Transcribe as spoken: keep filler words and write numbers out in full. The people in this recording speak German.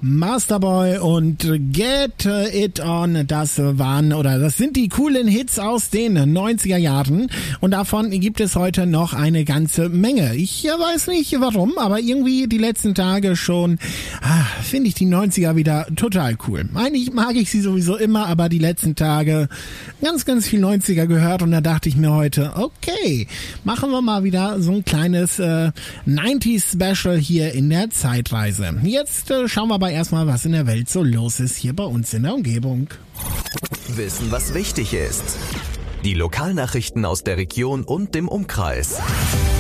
Masterboy und Get It On, das waren oder das sind die coolen Hits aus den neunziger Jahren und davon gibt es heute noch eine ganze Menge. Ich weiß nicht warum, aber irgendwie die letzten Tage schon ah, finde ich die neunziger wieder total cool. Eigentlich mag ich sie sowieso immer, aber die letzten Tage ganz, ganz viel neunziger gehört und da dachte ich mir heute, okay, machen wir mal wieder so ein kleines äh, neunziger-Special hier in der Zeitreise. Jetzt äh, schauen wir aber erstmal, was in der Welt so los ist hier bei uns in der Umgebung. Wissen, was wichtig ist. Die Lokalnachrichten aus der Region und dem Umkreis.